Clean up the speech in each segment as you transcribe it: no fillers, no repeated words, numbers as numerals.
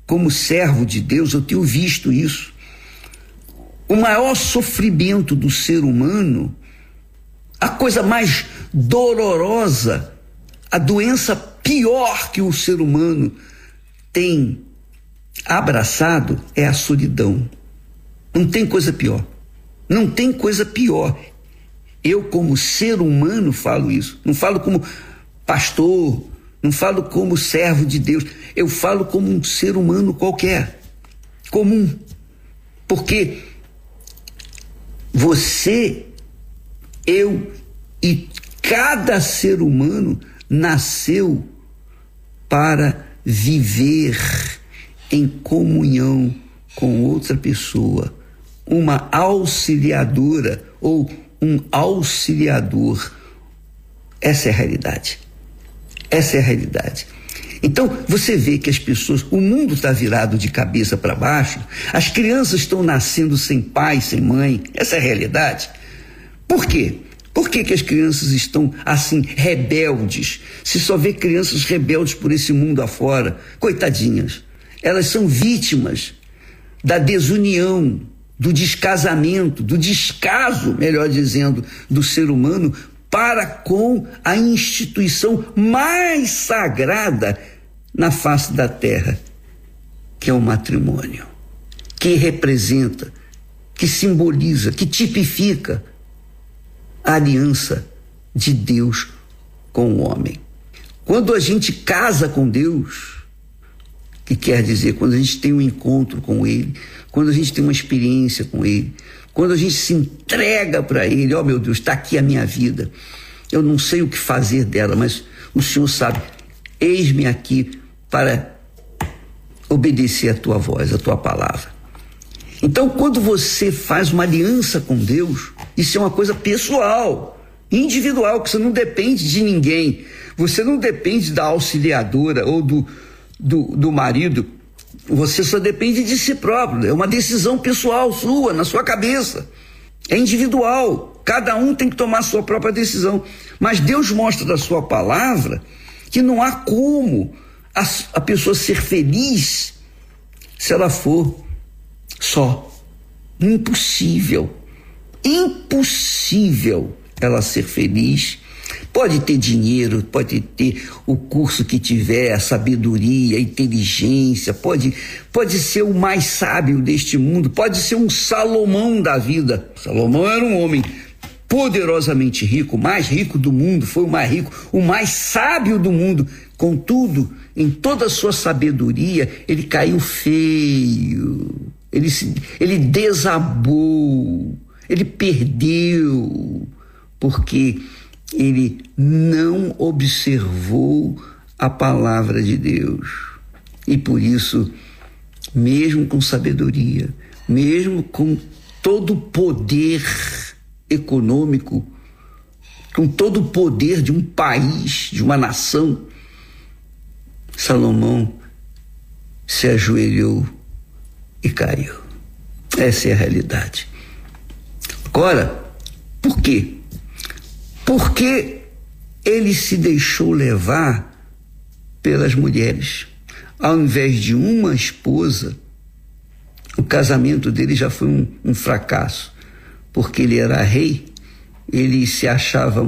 como servo de Deus, eu tenho visto isso. O maior sofrimento do ser humano, a coisa mais dolorosa, a doença pior que o ser humano tem abraçado é a solidão. Não tem coisa pior. Não tem coisa pior. Eu, como ser humano, falo isso. Não falo como pastor, não falo como servo de Deus. Eu falo como um ser humano qualquer, comum. Porque você, eu e cada ser humano nasceu para viver em comunhão com outra pessoa, uma auxiliadora ou um auxiliador. Essa é a realidade. Essa é a realidade. Então, você vê que as pessoas, o mundo está virado de cabeça para baixo, as crianças estão nascendo sem pai, sem mãe. Essa é a realidade. Por quê? Por que as crianças estão assim, rebeldes? Se só vê crianças rebeldes por esse mundo afora, coitadinhas. Elas são vítimas da desunião, do descasamento, do descaso, melhor dizendo, do ser humano para com a instituição mais sagrada na face da terra, que é o matrimônio, que representa, que simboliza, que tipifica a aliança de Deus com o homem. Quando a gente casa com Deus, que quer dizer, quando a gente tem um encontro com Ele, quando a gente tem uma experiência com Ele, quando a gente se entrega para Ele, ó meu Deus, está aqui a minha vida, eu não sei o que fazer dela, mas o Senhor sabe, eis-me aqui para obedecer a tua voz, a tua palavra. Então, quando você faz uma aliança com Deus, isso é uma coisa pessoal, individual, que você não depende de ninguém, você não depende da auxiliadora ou do marido, você só depende de si próprio, é uma decisão pessoal sua, na sua cabeça, é individual, cada um tem que tomar a sua própria decisão, mas Deus mostra da sua palavra que não há como a pessoa ser feliz se ela for só. Impossível ela ser feliz. Pode ter dinheiro, pode ter o curso que tiver, a sabedoria, a inteligência, pode ser o mais sábio deste mundo, pode ser um Salomão da vida. Salomão era um homem poderosamente rico, o mais rico do mundo, foi o mais rico, o mais sábio do mundo. Contudo, em toda a sua sabedoria, ele caiu feio, ele desabou, ele perdeu, porque ele não observou a palavra de Deus. E por isso, mesmo com sabedoria, mesmo com todo o poder econômico, com todo o poder de um país, de uma nação, Salomão se ajoelhou e caiu. Essa é a realidade. Agora, por quê? Porque ele se deixou levar pelas mulheres. Ao invés de uma esposa, o casamento dele já foi um fracasso, porque ele era rei, ele se achava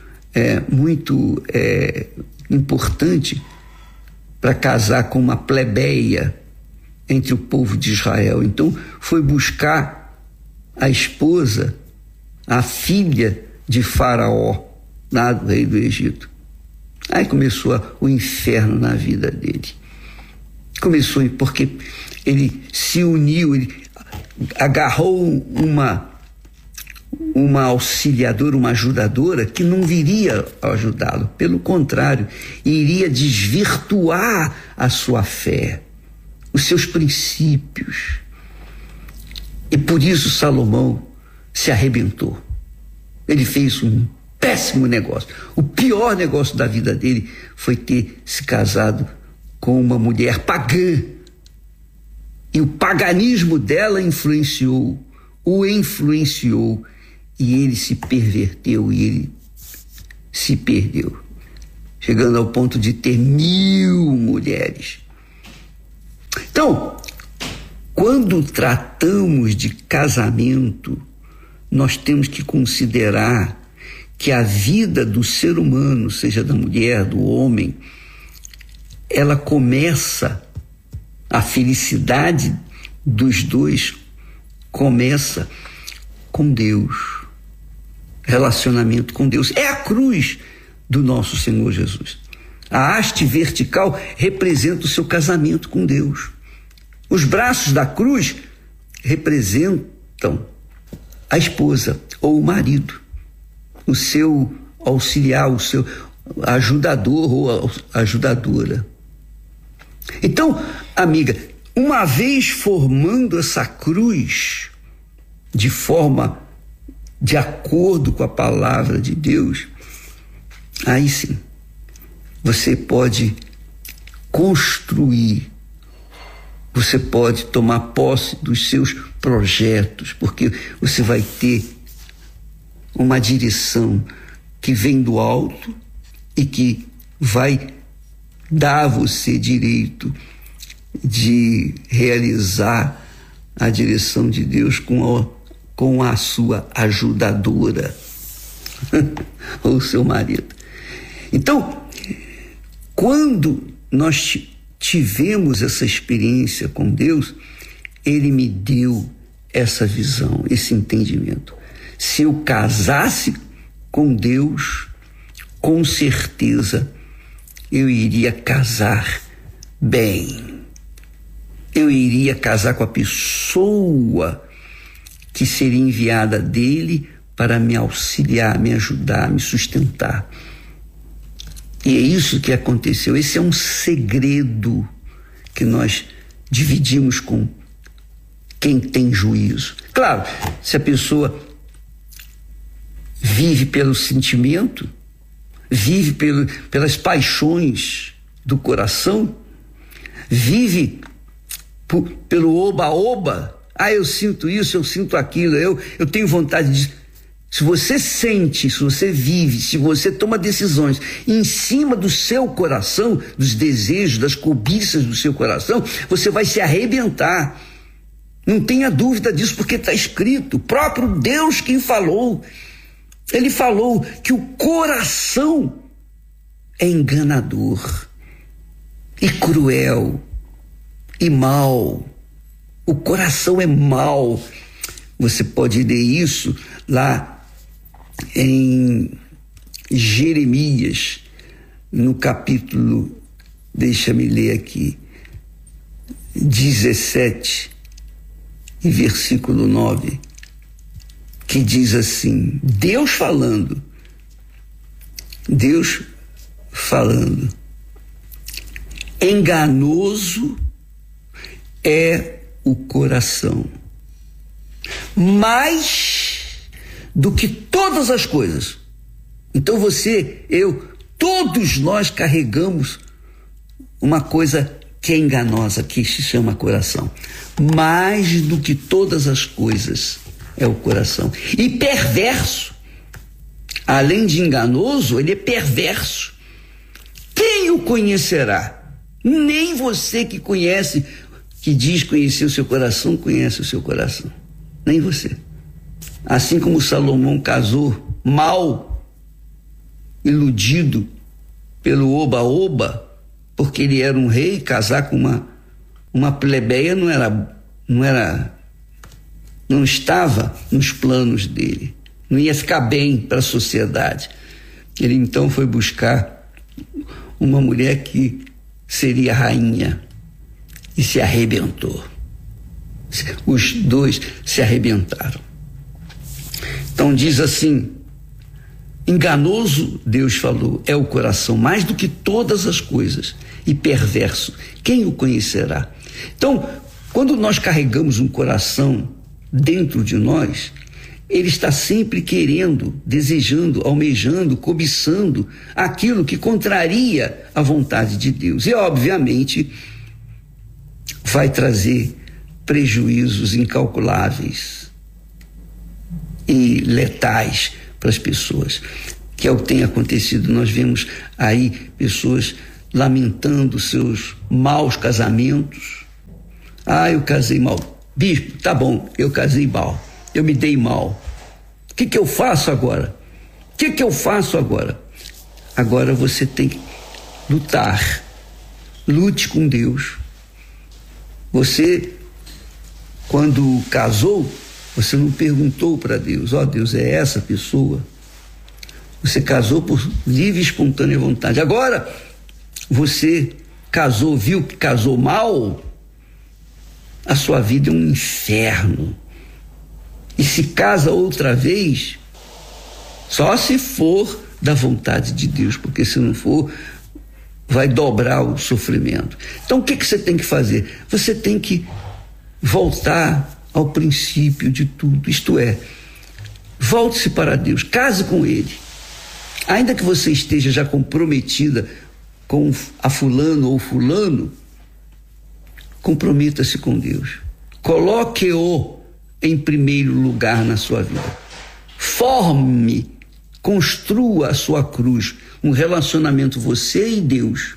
muito importante para casar com uma plebeia entre o povo de Israel. Então foi buscar a esposa, a filha de Faraó, lá do rei do Egito. Aí começou o inferno na vida dele. Começou porque ele se uniu, ele agarrou uma auxiliadora, uma ajudadora que não viria ajudá-lo, pelo contrário, iria desvirtuar a sua fé, os seus princípios. E por isso Salomão se arrebentou. Ele fez um péssimo negócio. O pior negócio da vida dele foi ter se casado com uma mulher pagã. E o paganismo dela o influenciou, e ele se perverteu e ele se perdeu, chegando ao ponto de ter 1000 mulheres. Então, quando tratamos de casamento, nós temos que considerar que a vida do ser humano, seja da mulher, do homem, ela começa, a felicidade dos dois começa com Deus, relacionamento com Deus. É a cruz do nosso Senhor Jesus. A haste vertical representa o seu casamento com Deus. Os braços da cruz representam a esposa ou o marido, o seu auxiliar, o seu ajudador ou ajudadora. Então, amiga, uma vez formando essa cruz de forma de acordo com a palavra de Deus, aí sim, você pode construir, você pode tomar posse dos seus projetos, porque você vai ter uma direção que vem do alto e que vai dar a você direito de realizar a direção de Deus com a sua ajudadora ou seu marido. Então, quando nós tivemos essa experiência com Deus, Ele me deu essa visão, esse entendimento. Se eu casasse com Deus, com certeza eu iria casar bem. Eu iria casar com a pessoa que seria enviada dele para me auxiliar, me ajudar, me sustentar. E é isso que aconteceu. Esse é um segredo que nós dividimos com quem tem juízo. Claro, se a pessoa vive pelo sentimento, vive pelas paixões do coração, vive pelo oba-oba, eu sinto isso, eu sinto aquilo, eu tenho vontade de... Se você sente, se você vive, se você toma decisões em cima do seu coração, dos desejos, das cobiças do seu coração, você vai se arrebentar. Não tenha dúvida disso, porque está escrito, o próprio Deus quem falou. Ele falou que o coração é enganador e cruel e mau. O coração é mau. Você pode ler isso lá em Jeremias, no capítulo, deixa-me ler aqui, 17, e versículo 9, que diz assim, Deus falando, enganoso é o coração, mais do que todas as coisas. Então você, eu, todos nós carregamos uma coisa que é enganosa, que se chama coração. Mais do que todas as coisas é o coração. E perverso. Além de enganoso, ele é perverso. Quem o conhecerá? Nem você que conhece, que diz conhecer o seu coração, conhece o seu coração. Nem você. Assim como Salomão casou mal, iludido pelo oba-oba, porque ele era um rei, casar com uma plebeia não estava nos planos dele, não ia ficar bem para a sociedade. Ele então foi buscar uma mulher que seria rainha e se arrebentou. Os dois se arrebentaram. Então diz assim, enganoso, Deus falou, é o coração mais do que todas as coisas, e perverso, quem o conhecerá? Então, quando nós carregamos um coração dentro de nós, ele está sempre querendo, desejando, almejando, cobiçando aquilo que contraria a vontade de Deus. E, obviamente, vai trazer prejuízos incalculáveis e letais para as pessoas, que é o que tem acontecido. Nós vemos aí pessoas lamentando seus maus casamentos, Eu casei mal. Bispo, tá bom, eu casei mal. Eu me dei mal. O que eu faço agora? O que eu faço agora? Agora você tem que lutar. Lute com Deus. Você, quando casou, você não perguntou para Deus, Deus, é essa pessoa? Você casou por livre e espontânea vontade. Agora, você casou, viu que casou mal, a sua vida é um inferno. E se casa outra vez, só se for da vontade de Deus, porque se não for, vai dobrar o sofrimento. Então o que você tem que fazer? Você tem que voltar ao princípio de tudo, isto é, volte-se para Deus, case com Ele. Ainda que você esteja já comprometida com a fulano ou fulano, comprometa-se com Deus. Coloque-o em primeiro lugar na sua vida. Forme, construa a sua cruz, um relacionamento você e Deus.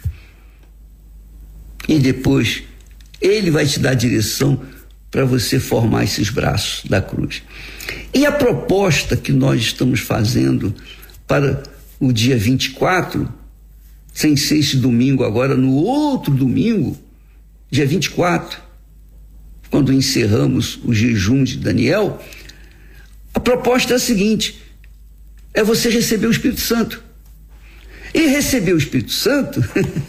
E depois Ele vai te dar direção para você formar esses braços da cruz. E a proposta que nós estamos fazendo para o dia 24, sem ser esse domingo agora, no outro domingo, dia 24, quando encerramos o jejum de Daniel, a proposta é a seguinte: é você receber o Espírito Santo. E receber o Espírito Santo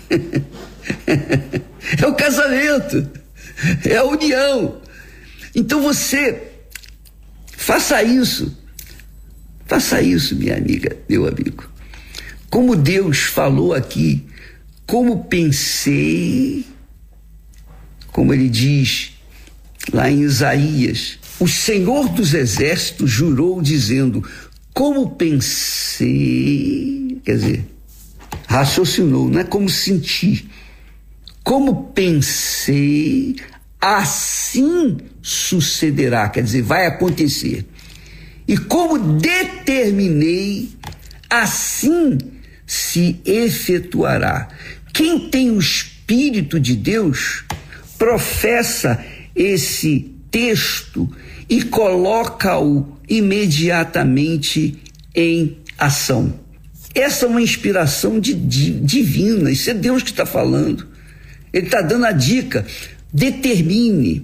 é o casamento, é a união. Então você faça isso, minha amiga, meu amigo. Como Deus falou aqui, como pensei, como ele diz lá em Isaías, o Senhor dos Exércitos jurou dizendo, como pensei, quer dizer, raciocinou, não é como senti. Como pensei, assim sucederá, quer dizer, vai acontecer. E como determinei, assim se efetuará. Quem tem o Espírito de Deus professa esse texto e coloca-o imediatamente em ação. Essa é uma inspiração divina, isso é Deus que está falando. Ele está dando a dica: determine,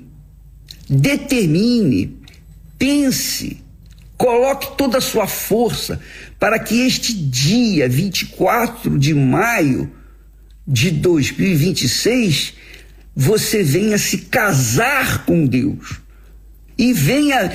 pense, coloque toda a sua força para que este dia 24 de maio de 2026 você venha se casar com Deus e venha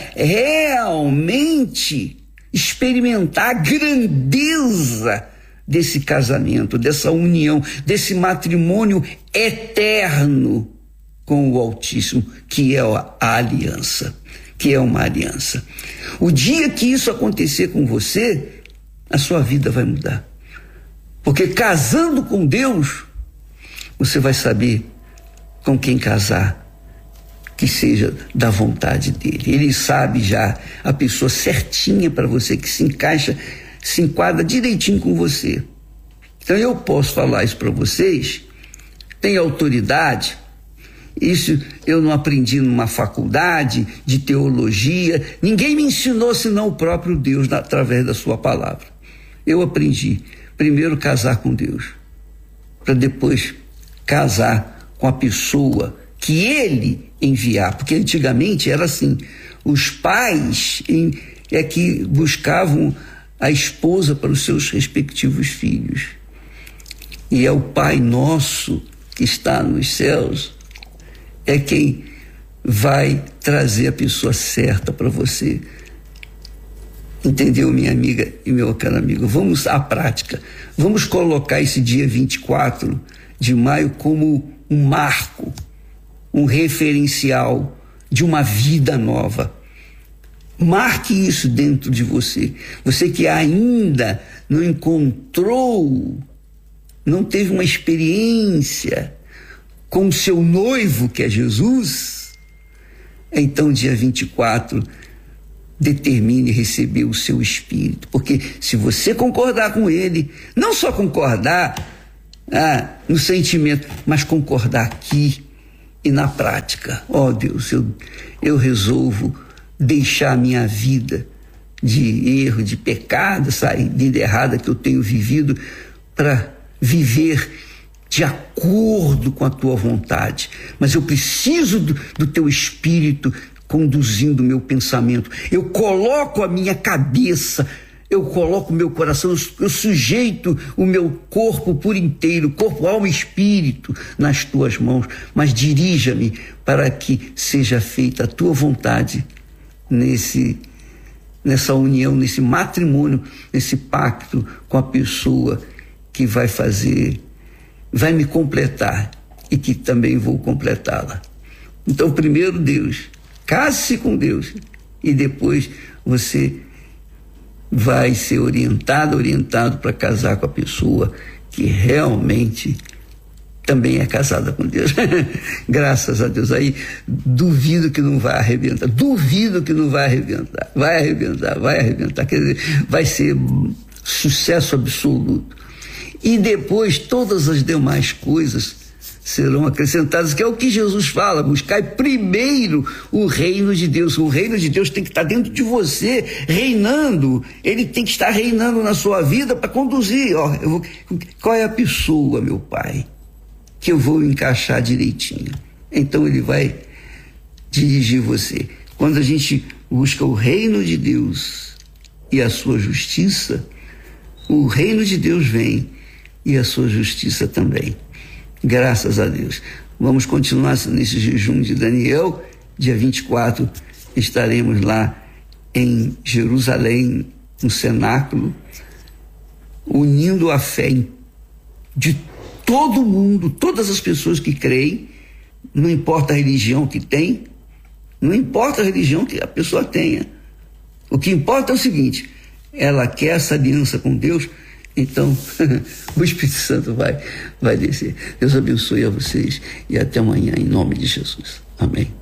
realmente experimentar a grandeza desse casamento, dessa união, desse matrimônio eterno com o Altíssimo, que é a aliança, que é uma aliança. O dia que isso acontecer com você, a sua vida vai mudar. Porque casando com Deus, você vai saber com quem casar, que seja da vontade dele. Ele sabe já a pessoa certinha para você, que se encaixa, se enquadra direitinho com você. Então eu posso falar isso para vocês, tem autoridade. Isso eu não aprendi numa faculdade de teologia, ninguém me ensinou senão o próprio Deus através da sua palavra. Eu aprendi primeiro casar com Deus, para depois casar com a pessoa que Ele enviar, porque antigamente era assim, os pais é que buscavam a esposa para os seus respectivos filhos, e é o Pai nosso que está nos céus é quem vai trazer a pessoa certa para você. Entendeu, minha amiga e meu caro amigo? Vamos à prática, vamos colocar esse dia 24 de maio como um marco, um referencial de uma vida nova. Marque isso dentro de você. Você que ainda não encontrou, não teve uma experiência com o seu noivo, que é Jesus, então dia 24, determine receber o seu Espírito. Porque se você concordar com ele, não só concordar no sentimento, mas concordar aqui, e na prática. Ó Deus, eu resolvo deixar a minha vida de erro, de pecado, sair de vida errada que eu tenho vivido, para viver de acordo com a tua vontade. Mas eu preciso do teu Espírito conduzindo o meu pensamento. Eu coloco a minha cabeça, eu coloco o meu coração, eu sujeito o meu corpo por inteiro, corpo, alma e espírito, nas tuas mãos. Mas dirija-me para que seja feita a tua vontade nessa união, nesse matrimônio, nesse pacto com a pessoa que vai me completar e que também vou completá-la. Então, primeiro Deus, case-se com Deus, e depois você vai ser orientado para casar com a pessoa que realmente também é casada com Deus. Graças a Deus. Aí duvido que não vai arrebentar. Vai arrebentar. Quer dizer, vai ser sucesso absoluto. E depois todas as demais coisas serão acrescentadas, que é o que Jesus fala: buscai primeiro o reino de Deus. O reino de Deus tem que estar dentro de você, reinando. Ele tem que estar reinando na sua vida para conduzir. Qual é a pessoa, meu Pai, que eu vou encaixar direitinho? Então ele vai dirigir você. Quando a gente busca o reino de Deus e a sua justiça, o reino de Deus vem e a sua justiça também. Graças a Deus. Vamos continuar nesse jejum de Daniel. Dia 24 estaremos lá em Jerusalém, no cenáculo, unindo a fé de todo mundo, todas as pessoas que creem, não importa a religião que tem, não importa a religião que a pessoa tenha. O que importa é o seguinte: ela quer essa aliança com Deus, então o Espírito Santo vai descer. Deus abençoe a vocês e até amanhã, em nome de Jesus. Amém.